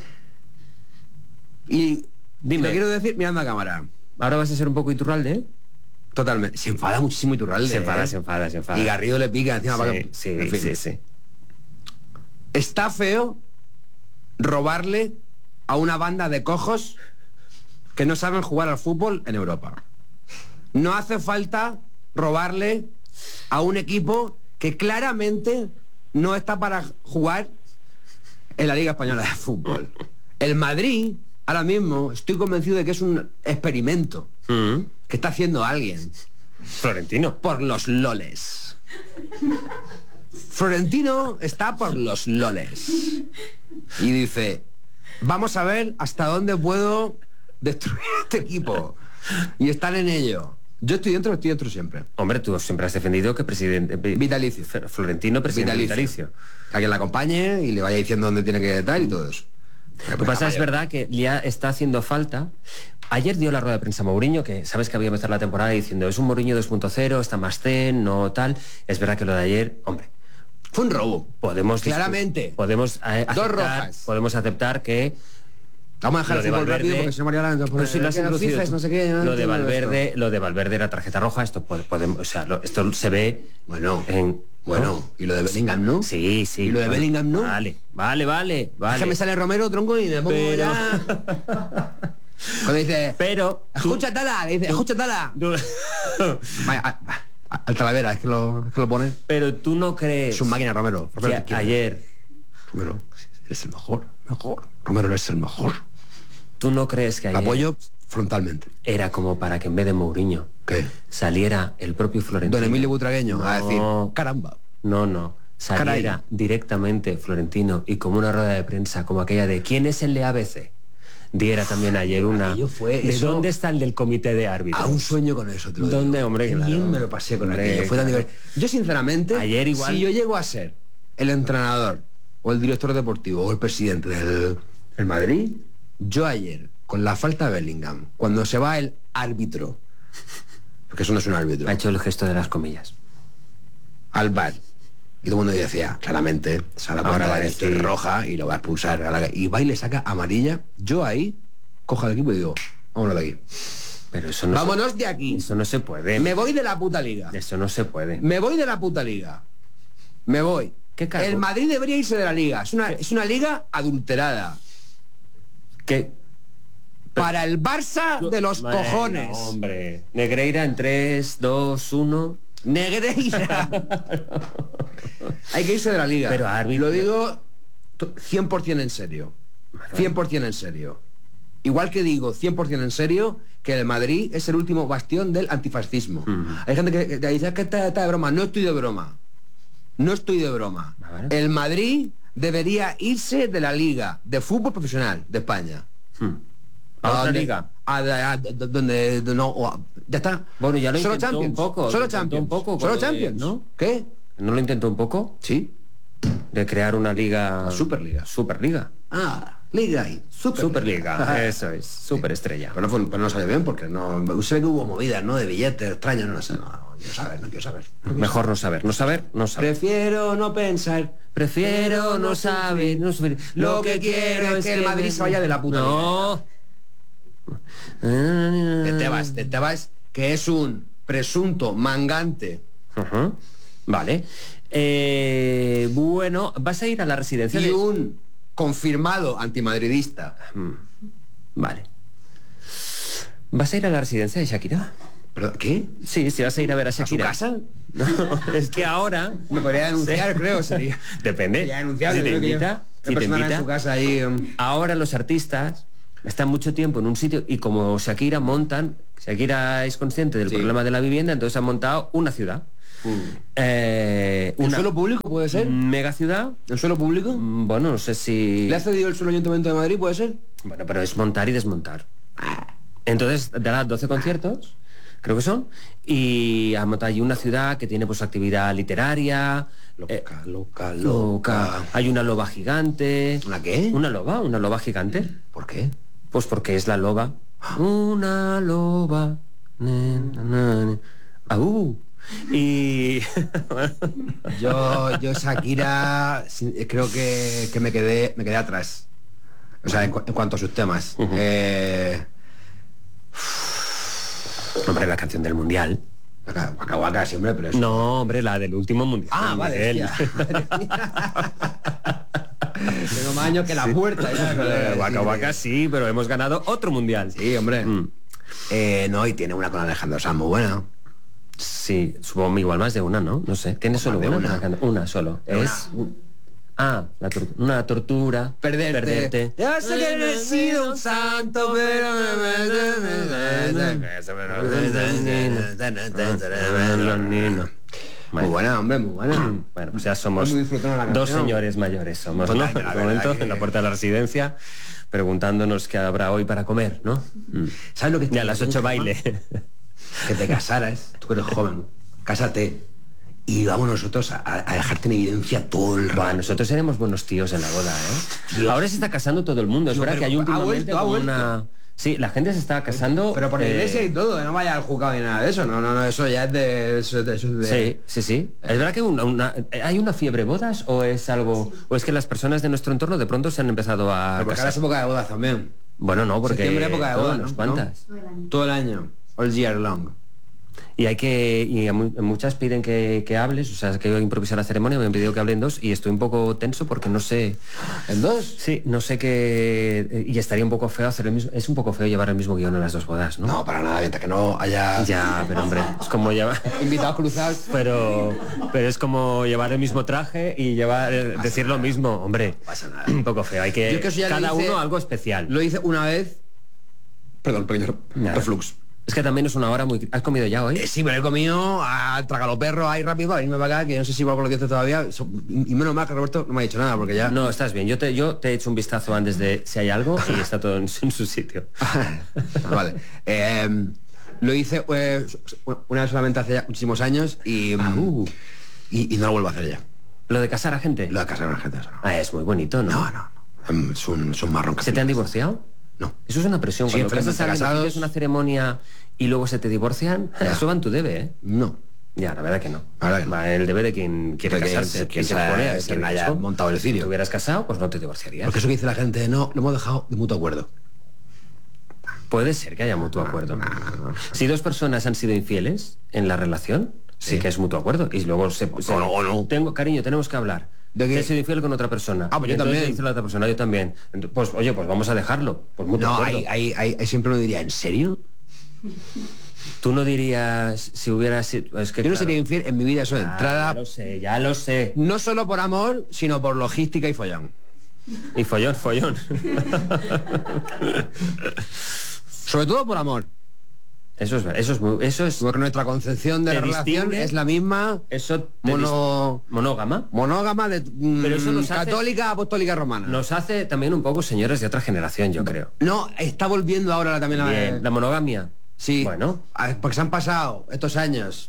Y Dime. lo quiero decir mirando a cámara. ¿Ahora vas a ser un poco Iturralde, eh? Totalmente. Se enfada muchísimo Iturralde. Se enfada, ¿eh? se enfada, se enfada. Y Garrido le pica encima. para Sí, que- sí, en fin. sí, sí. Está feo robarle a una banda de cojos que no saben jugar al fútbol en Europa. No hace falta robarle a un equipo que claramente no está para jugar en la Liga Española de Fútbol. El Madrid, ahora mismo, estoy convencido de que es un experimento Mm. que está haciendo alguien Florentino. por los loles. Florentino está por los loles. Y dice, vamos a ver hasta dónde puedo destruir este equipo. Y están en ello. Yo estoy dentro, estoy dentro siempre. Hombre, tú siempre has defendido que presidente... Vitalicio. F- Florentino, presidente vitalicio. A quien la acompañe y le vaya diciendo dónde tiene que estar y todo eso. Lo que pasa es verdad que ya está haciendo falta. Ayer dio la rueda de prensa Mourinho, que sabes que había empezado la temporada diciendo es un Mourinho dos punto cero, está más zen, no tal. Es verdad que lo de ayer, hombre, Fue un robo. podemos... discu- Claramente. Podemos eh, Dos aceptar, rojas. podemos aceptar que... Vamos a dejar Lo el de fútbol Valverde- rápido porque se María Lara Pero si lo has introducido tú. no sé qué, no lo de entiendo Valverde, esto. lo de Valverde era tarjeta roja, esto puede- podemos, o sea, lo- esto se ve Bueno, en... bueno, ¿no? y lo de Bellingham, ¿no? Sí, sí. ¿Y lo de bueno, Bellingham, no? Vale, vale, vale, vale. Es que me sale Romero, tronco, y me pongo Pero- ya... Cuando dice, Pero... tú- escucha Tala, le dice, escucha Tala. tú- Vaya, a- a- al Talavera, es que lo, es que lo pone. Pero tú no crees Es un máquina, Romero. que Romero, te quiero. ayer, Romero, eres el mejor, mejor. Romero, eres el mejor. tú no crees que Lo ayer apoyo frontalmente. era como para que en vez de Mourinho ¿Qué? saliera el propio Florentino. Don Emilio Butragueño a No. decir, caramba. No, no. Saliera Caray. directamente Florentino y como una rueda de prensa como aquella de ¿quién es el de A B C? Diera también ayer una... Aquello fue ¿De eso- dónde está el del comité de árbitros? A un sueño con eso, te lo ¿Dónde, digo. hombre? Qué Claro. bien me lo pasé con Hombre, aquello. Fue tan claro. divertido. Yo, sinceramente, Ayer igual- si yo llego a ser el entrenador o el director deportivo o el presidente del el Madrid, yo ayer, con la falta de Bellingham, cuando se va el árbitro, porque eso no es un árbitro, Ha hecho el gesto de las comillas. al bar, y todo el mundo decía, claramente, se la Ahora puerta va a de decir- roja y lo va a expulsar, a la- y va y le saca amarilla, yo ahí cojo al equipo y digo, vámonos de aquí. Pero eso no, Vámonos de aquí. se, eso no se puede. Me voy de la puta liga. Eso no se puede. Me voy de la puta liga. Me voy. ¿Qué cargo? El Madrid debería irse de la liga. Es una, es una liga adulterada. ¿Qué? Para el Barça de los Bueno, cojones. hombre. Negreira en tres, dos, uno. Negreira. Hay que irse de la liga. Pero árbitro- Lo digo to- cien por ciento en serio. cien por ciento en serio. Igual que digo cien por ciento en serio que el Madrid es el último bastión del antifascismo. Hay gente que, que dice "Es que está, está de broma". No estoy de broma. No estoy de broma. Vale. El Madrid debería irse de la liga de fútbol profesional de España. Hmm. ¿A otra donde- liga? a- a- a- donde no, o a- ya está. Bueno, ya lo Solo intentó Champions. un poco, lo Solo intentó Champions. un poco con Solo lo de- Champions, ¿no? ¿Qué? ¿No lo intentó un poco? Sí. De crear una liga... La Superliga. Superliga. Ah, Liga y Superliga. Superliga, eso es. Superestrella. Pero no, fue- pero no salió bien porque no. Sé que hubo movidas, ¿no? De billetes extraños, no sé. No, no quiero saber, no quiero saber. Mejor no saber. No saber, no saber. Prefiero no pensar. Prefiero no saber, no saber. Lo que quiero es que el Madrid se vaya de la puta No. De Tebas, de Tebas, que es un presunto mangante Ujú. Vale. Eh, bueno, vas a ir a la residencia y de... un confirmado antimadridista. Vale. ¿Vas a ir a la residencia de Shakira? ¿Pero qué? Sí, si vas a ir a ver a ¿A su Shakira. casa? No, es que ahora... Me podría denunciar, creo, sería. Depende. Sería denunciable, Si te creo que invita, yo- si una te persona invita. en su casa ahí... um, Ahora los artistas están mucho tiempo en un sitio y como Shakira montan, Shakira es consciente del Sí. problema de la vivienda, entonces han montado una ciudad. Eh, ¿En una suelo público puede ser? mega ciudad. ¿En suelo público? Mm, Bueno, no sé si... ¿Le ha cedido el suelo Ayuntamiento de Madrid, puede ser? Bueno, pero es montar y desmontar. Entonces dará doce conciertos, creo que son, y ha montado allí una ciudad que tiene pues actividad literaria. Loca, eh, loca, loca. loca. Hay una loba gigante. ¿Una qué? Una loba, una loba gigante. ¿Por qué? Pues porque es la loba. Una loba. Ne, na, na, ne. Au. Y Yo, yo Shakira, sí, creo que, que me quedé me quedé atrás. O sea, en, cu- en cuanto a sus temas. Ujú. Eh, hombre, la canción del mundial. Waka Waka Waka, sí, hombre, pero es... No, hombre, la del último mundial. Ah, vale, Miguel. hostia. Tengo más años que la puerta. Ya, con Eh, el- Waka sí, Waka sí, pero hemos ganado otro mundial. Sí, hombre. Mm. Eh, no, y tiene una con Alejandro Sanz muy buena. Sí, supongo igual más de una, ¿no? No sé. ¿Tiene solo Más de una? una. Una, can- una solo. Una. Es ah, la tor- una tortura. Perderte. Perderte. Ya sé que no he sido un santo, pero... Muy buena, hombre, muy buena. Bueno, pues ya somos Muy disfrutando la dos canción. señores mayores, somos, ¿no? En Totalmente, la este verdad momento, que- en la puerta de la residencia, preguntándonos qué habrá hoy para comer, ¿no? Mm. ¿Sabes lo que Y a las ocho baile. Que te casaras, tú que eres joven, cásate y vamos nosotros a, a dejarte en evidencia todo el Buah, rato. nosotros seremos buenos tíos en la boda, ¿eh? Dios. Ahora se está casando todo el mundo. Es No, verdad pero que hay ha últimamente vuelto, ha como vuelto. una... Sí, la gente se está casando... Pero por la eh, iglesia y todo, no vaya al juzgado ni nada de eso. No, no, no, eso ya es de... Eso es de, eso es de- Sí, sí, sí. Es verdad que una- una- hay una fiebre bodas o es algo o es que las personas de nuestro entorno de pronto se han empezado a Pero porque ahora es casar. época de bodas también. Bueno, no, porque Septiembre, época de todas, bodas, unas ¿no? cuantas. Todo el año. All year long. Y hay que y a mu- muchas piden que, que hables, o sea, que yo improvisar la ceremonia, me han pedido que hablen dos y estoy un poco tenso porque no sé. ¿En dos? Sí, no sé qué y estaría un poco feo hacer el mismo. Es un poco feo llevar el mismo guión en las dos bodas, ¿no? No, para nada, mientras que no haya Ya, pero hombre, es como llevar. invitados cruzados. Pero, pero es como llevar el mismo traje y llevar eh, decir lo mismo, hombre. pasa nada. Un poco feo. Hay Yo que, es que eso ya lo cada hice- uno algo especial. Lo hice una vez. Perdón, pequeño Nada. reflux. Es que también es una hora muy. ¿Has comido ya hoy? Eh, sí, me lo he comido a tragalo perro ahí rápido para irme para acá, que no sé si va con los dientes todavía. So- Y menos mal que Roberto no me ha dicho nada, porque ya... No, estás bien. Yo te, yo te he hecho un vistazo antes de si hay algo y está todo en, en su sitio. Vale. Eh, lo hice eh, una vez solamente hace ya muchísimos años y, Ah, uh. y, y no lo vuelvo a hacer ya. Lo de casar a gente. Lo de casar a la gente, eso no. Ah, es muy bonito, ¿no? No, no, no. Em, Es un, es un marrón. ¿Se te han divorciado? No. Eso es una presión. Sí, Cuando enfrente casas a de alguien, casados- haces una ceremonia y luego se te divorcian, Ya. eso va en tu debe, ¿eh? No. Ya, la verdad que no. La verdad que no. Va en el debe de quien quiere De quien- casarse. de quien se se- pone a quien ese haya riesgo. montado el cirio. Si te hubieras casado, pues no te divorciarías. Porque eso que dice la gente, no, lo hemos dejado de mutuo acuerdo. Puede ser que haya mutuo acuerdo. Si dos personas han sido infieles en la relación, sí, Sí. que es mutuo acuerdo. Y luego se... se- O no, o no. Tengo, cariño, tenemos que hablar. ¿De qué? He sido infiel con otra persona. Ah, pues yo Entonces también. dice la otra persona, yo también. Ent- Pues oye, pues vamos a dejarlo. Pues mutuo No, acuerdo. hay, hay, hay, hay- siempre uno diría, ¿en serio? Tú no dirías si hubieras sido... Es que, Yo no claro. sería infiel en mi vida, eso de Ah, entrada, ya lo sé, ya lo sé. no solo por amor, sino por logística y follón. Y follón, follón. Sobre todo por amor. Eso es, eso es, muy- eso es, Porque nuestra concepción de ¿Te la relación distingue? es la misma, eso te mono, dis- monógama. monógama, de, mm, Pero eso nos hace- católica, apostólica, romana. Nos hace también un poco señores de otra generación, yo creo. No, está volviendo ahora también la... Bien, la monogamia. Sí, Bueno, a- porque se han pasado estos años.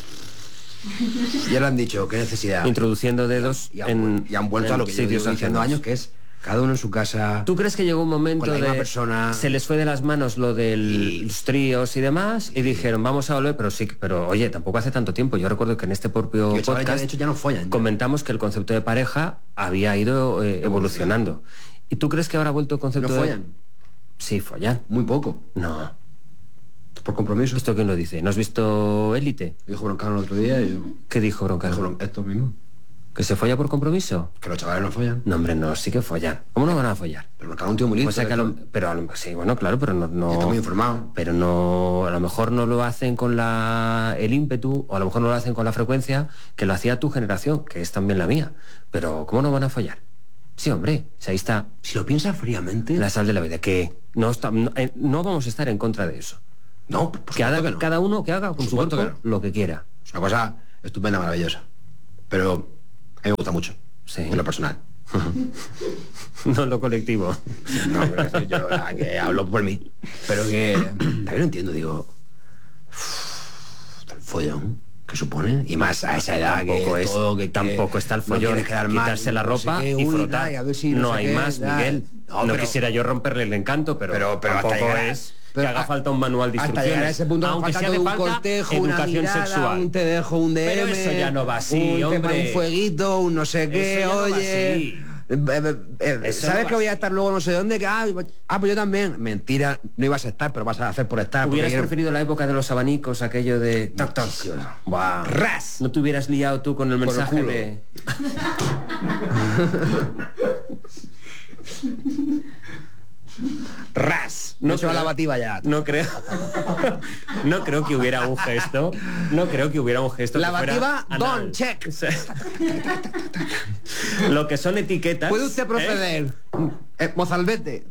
Ya lo han dicho, qué necesidad. introduciendo dedos Y han, en, y han vuelto en a lo que yo sitios llevo diciendo ajenos. años, que es cada uno en su casa. ¿Tú crees que llegó un momento Con la de misma persona. se les fue de las manos lo de Y- los tríos y demás y dijeron vamos a volver, pero sí, pero oye, tampoco hace tanto tiempo. Yo recuerdo que en este propio Que los chavales ya, podcast de hecho, ya no follan, ya. comentamos que el concepto de pareja había ido eh, evolucionando. ¿Y tú crees que ahora ha vuelto el ¿No concepto de follan? Sí, follan. Muy poco. No. Por compromiso. ¿Esto quién lo dice? ¿No has visto Élite? Dijo Broncano el otro día y yo... ¿Qué dijo Broncano? Dijo Bron- esto mismo. ¿Que se folla por compromiso? Que los chavales no follan. No, hombre, no, sí que follan. ¿Cómo no van a follar? Pero cada un tío muy listo. O sea que a lo- pero a lo- sí, bueno, claro, pero no... no Está muy informado. Pero no, a lo mejor no lo hacen con la, el ímpetu, o a lo mejor no lo hacen con la frecuencia que lo hacía tu generación, que es también la mía. Pero ¿cómo no van a follar? Sí, hombre, si ahí está Si lo piensas fríamente... la sal de la vida, que no, está, no, eh, no vamos a estar en contra de eso. No, por Que haga- supuesto que no. cada uno que haga con su supuesto cuerpo que lo que quiera. Es una cosa estupenda, maravillosa. Pero a mí me gusta mucho. Sí. En lo personal. No en lo colectivo. No, pero es decir, yo la que hablo por mí. Pero que también lo entiendo, digo. El follón que supone. Y más a esa edad Tampoco que es, todo, que, que tampoco está el no follón, quieres quedar mal, quitarse la no sé ropa qué, y uy, frotar. ay, a ver si no sé hay qué, más, tal. Miguel. No, No, pero- quisiera yo romperle el encanto, pero, Pero- pero hasta tampoco llegar a- es pero que haga a- falta un manual de hasta instrucciones. llegar a ese punto aunque falta sea todo de un falta cortejo, una educación mirada, sexual. un te dejo, un D M, Pero eso ya no va así, un tema, hombre. un fueguito, un no sé qué, Eso ya no va oye. así. eh, eh, eh, Eso ¿Sabes no que va voy a así. estar luego no sé dónde? Que, ah, ah, pues yo también. Mentira, no ibas a estar, pero vas a hacer por estar. porque ¿Hubieras quiero- preferido la época de los abanicos, aquello de toc toc? Buah. Ras. ¿No te hubieras liado tú con el Por el mensaje culo. de... Ras. No No se va creo- la bativa ya. No creo. No creo que hubiera un gesto. No creo que hubiera un gesto. La que fuera bativa, anal. don, check. O sea, lo que son etiquetas. ¿Puede usted ¿eh? proceder? Eh, Mozalbete.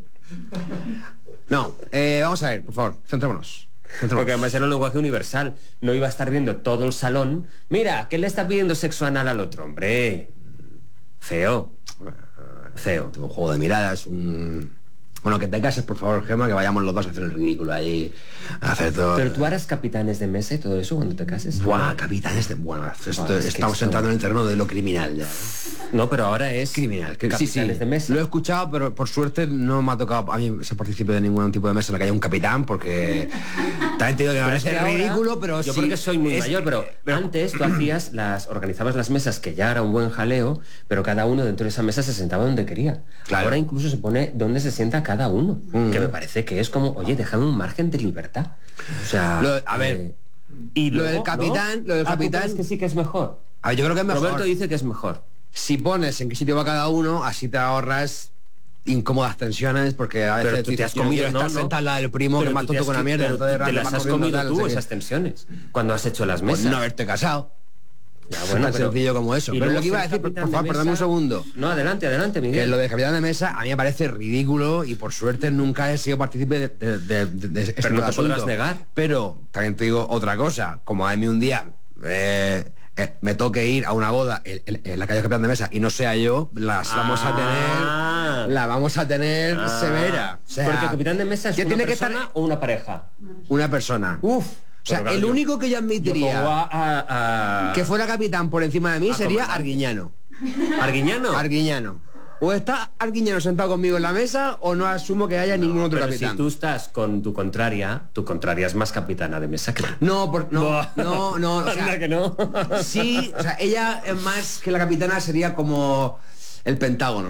No, eh, vamos a ver, por favor, centrémonos. Centrémonos. Porque además era un lenguaje universal. No iba a estar viendo todo el salón. Mira, ¿qué le está pidiendo sexo anal al otro? Hombre, feo. Feo. Un juego de miradas, un... Bueno, que te cases, por favor, Gemma, que vayamos los dos a hacer el ridículo ahí, a hacer todo... Pero tú harás capitanes de mesa y todo eso cuando te cases. Buah, capitanes de... Bueno, esto- Buah, es que estamos esto- entrando en el terreno de lo criminal ya. No, pero ahora es Criminal. Que, sí, sí, capitanes de mesa. lo he escuchado, pero por suerte no me ha tocado a mí ser partícipe de ningún tipo de mesa en la que haya un capitán, porque también te digo que me Pero es parece que ahora- ridículo, pero yo sí... porque soy muy es- mayor, pero, antes tú hacías las, organizabas las mesas, que ya era un buen jaleo, pero cada uno dentro de esa mesa se sentaba donde quería. Claro. Ahora incluso se pone donde se sienta cada uno, que me parece que es como, oye, déjame un margen de libertad. O sea, Lo- a ver, eh, y lo luego, del capitán- ¿no? lo del Ah, ¿tú capitán- crees que sí que es mejor. A ver, yo creo que es mejor. Roberto dice que es mejor. Si pones en qué sitio va cada uno, así te ahorras incómodas tensiones, porque a veces Pero tú te dices, has yo no comido, quiero no, estar no. sentado al lado del primo, Pero que es más tú te tonto has que una qui- mierda. pero entonces, te Randy las va has corriendo comido tal, no tú, sé qué. esas tensiones, cuando has hecho las Pues mesas. no haberte casado. Ya, Tan pero- sencillo como eso. y Pero luego lo que iba a ser decir, por, capitán por de favor, perdame un mesa- segundo. No, adelante, adelante, Que Miguel. lo de capitán de mesa a mí me parece ridículo y por suerte nunca he sido partícipe de, de, de- de- de este Pero no te asunto. podrás negar. Pero también te digo otra cosa, como a mí un día eh, eh, me toque ir a una boda en, en- en la calle capitán de mesa y no sea yo, las vamos a Ah. tener, la vamos a tener Ah. severa. O sea, Porque capitán de mesa es que una tiene que persona estar o una pareja. una persona. Uf. O sea, Pero claro, el yo- único que yo Yo admitiría pongo a, a- a- que fuera capitán por encima de mí a sería comandante. Arguiñano. Arguiñano. Arguiñano. O está Arguiñano sentado conmigo en la mesa o no asumo que haya ningún otro Pero capitán. si tú estás con tu contraria, tu contraria es más capitana de mesa que tú. No, por, no, Buah. no, no, o sea, Anda que no. sí, o sea, ella es más que la capitana sería como el Pentágono.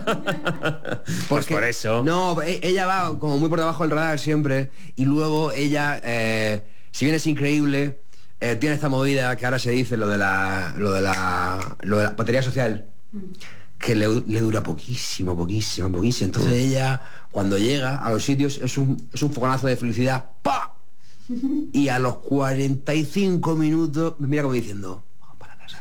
Pues por eso. No, e- ella va como muy por debajo del radar siempre y luego ella, eh, si bien es increíble, eh, tiene esta movida que ahora se dice lo de la, lo de la, lo de la batería social. Que le, le dura poquísimo, poquísimo, poquísimo. Entonces ella, cuando llega a los sitios, es un, es un fogonazo de felicidad. ¡Pa! Y a los cuarenta y cinco minutos me mira como diciendo, vamos para casa.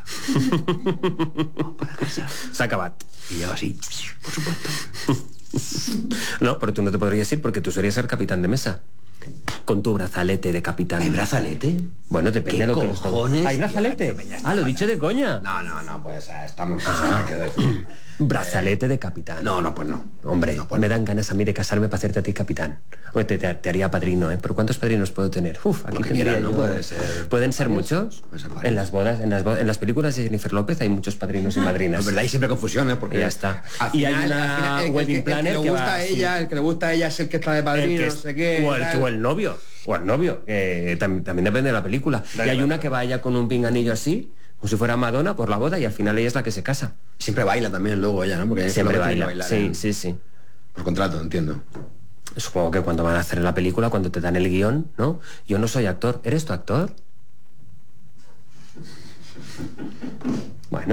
Vamos para casa. Se ha acabado. Y yo así, por supuesto. No, pero tú no te podrías ir porque tú serías ser capitán de mesa. Con tu brazalete de capitán. ¿Hay brazalete? Bueno, depende ¿Qué de lo que cojones? ¿Hay brazalete? Ah, lo he dicho de coña. No, no, no, pues ah, estamos... Brazalete de capitán. No, no, pues no. Hombre, No, pues me dan ganas a mí de casarme para hacerte a ti capitán. Oye, te, te- te haría padrino, ¿eh? ¿Pero cuántos padrinos puedo tener? Uf, aquí Lo que tendría quieras, ¿no? yo- Puede ser ¿Pueden ser varios. muchos? Puede ser varios. En las bodas, en las bodas, en las películas de Jennifer López hay muchos padrinos y madrinas. Es verdad, hay siempre confusiones porque Y ya está. al Y hay final- una al final, el que- wedding el que, planner el que que le va gusta a así. ella, el que le gusta a ella es el que está de El padrino, que no es- sé qué. o, el, tal. o el novio, o el novio, que tam- también depende de la película. Da y hay igual. una que vaya con un pinganillo así, como si fuera Madonna por la boda, y al final ella es la que se casa. Siempre baila también luego ella, ¿no? Porque Siempre lo tiene que baila. bailar, Sí, ¿eh? sí, sí. Por contrato, entiendo. Supongo que cuando van a hacer la película, cuando te dan el guión, ¿no? Yo no soy actor. ¿Eres tu actor? Bueno,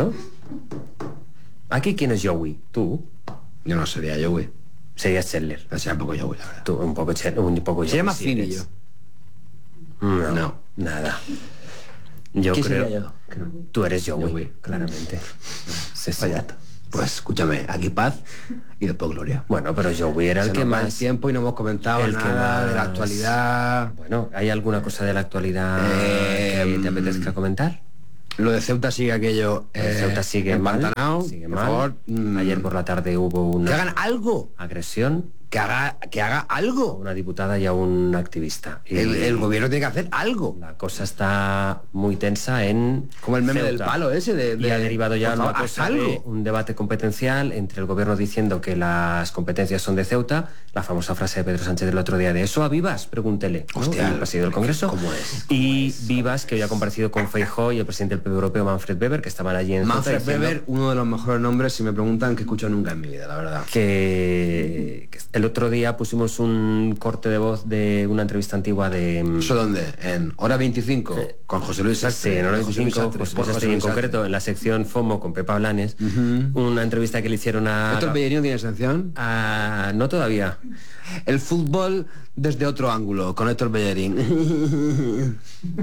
Aquí, ¿quién es Joey? ¿Tú? Yo no sería Joey. Serías Chandler. No sería un poco Joey, la verdad. Tú, un poco Ch- un poco Se llama Joey, sí Fini eres. yo. No, No. nada. Yo ¿Quién creo sería yo? que tú eres Joey, Joey. claramente. Sí, sí. Vaya. Pues escúchame, aquí paz y después gloria. Bueno, pero Joey era el Se que nos va más... el tiempo y no hemos comentado el que nada de la más- actualidad. Bueno, ¿hay alguna cosa de la actualidad Eh, que te apetezca comentar? Lo de Ceuta sigue aquello. El eh, Ceuta sigue mal, empantanado, sigue por mal. favor. mm, Ayer por la tarde hubo una que hagan algo. agresión Que haga, que haga a algo. una diputada y a un activista. Y El, el gobierno tiene que hacer algo. la cosa está muy tensa en Como el meme Ceuta. del palo ese de- y ha de- derivado ya por una favor, cosa haz algo. de un debate competencial entre el gobierno diciendo que las competencias son de Ceuta, la famosa frase de Pedro Sánchez del otro día de eso a Vivas, pregúntele, ¿no? Hostia, el presidente del Congreso. ¿cómo es? Y Vivas, que hoy ha comparecido con Feijóo y el presidente del P P Europeo Manfred Weber, que estaban allí en Ceuta, Manfred diciendo Weber, uno de los mejores nombres, si me preguntan, que escucho nunca en mi vida, la verdad. que, que el otro día pusimos un corte de voz de una entrevista antigua de ¿Eso dónde? En Hora veinticinco, con José Luis Sí, Sastre. en hora José Luis veinticinco, Sastre, pues, por pues, José en Luis concreto Sastre. en la sección FOMO con Pepa Blanes, una entrevista que le hicieron a, ¿Héctor Bellerino tiene sanción? a- no todavía, El fútbol desde otro ángulo, con Héctor Bellerín.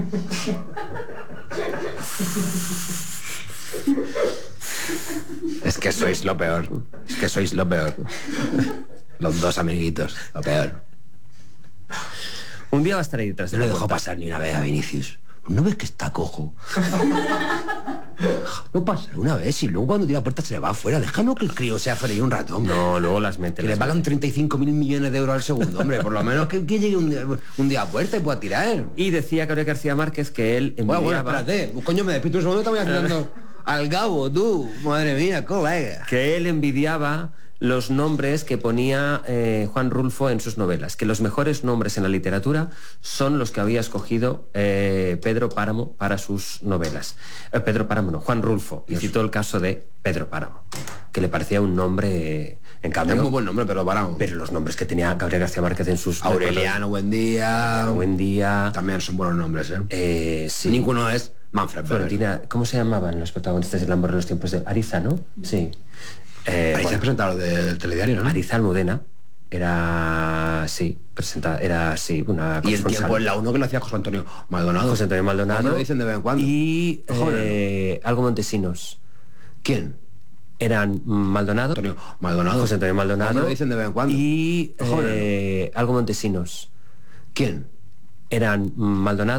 Es que sois lo peor. Es que sois lo peor. Los dos amiguitos, lo peor. un día va a estar ahí detrás de No la le dejó puerta. pasar ni una vez a Vinicius. ¿No ves que está cojo? No pasa una vez y luego cuando tira la puerta se le va afuera. Déjanos que el crío sea feliz un rato, hombre. No, luego las mete. Que le las pagan treinta y cinco mil millones de euros al segundo, hombre. Por lo menos que, que llegue un día, un día a puerta y pueda tirar. mete. Y decía Gabriel García Márquez que él Bueno, bueno, envidiaba, espérate. Coño, me despido un segundo, te voy haciendo al Gabo, tú. Madre mía, colega. que él envidiaba los nombres que ponía eh, Juan Rulfo en sus novelas, que los mejores nombres en la literatura son los que había escogido eh, Pedro Páramo para sus novelas. Eh, Pedro Páramo, no, Juan Rulfo, y citó el caso de Pedro Páramo, que le parecía un nombre, eh, en cambio, Es muy buen nombre, pero paramos. pero los nombres que tenía Gabriel García Márquez en sus Aureliano, buen día. Buen día, También son buenos nombres, ¿eh? eh, sí. Ninguno es Manfred Weber. Florentina, ¿cómo se llamaban los protagonistas del Amor en los tiempos de Ariza, no? Sí. Eh, Ahí se bueno, ha presentado del telediario, ¿no? Ariza Almudena era, sí, presenta, era, sí, una Y el corresponsal. tiempo en la uno que lo hacía José Antonio Maldonado. José Antonio Maldonado. A mí me lo dicen de vez en cuando. Y Joder. eh, algo Montesinos. ¿Quién? Eran Maldonado. Antonio Maldonado. José Antonio Maldonado. A mí me lo dicen de vez en cuando. Y Joder. eh, algo Montesinos. ¿Quién? Eran Maldonado.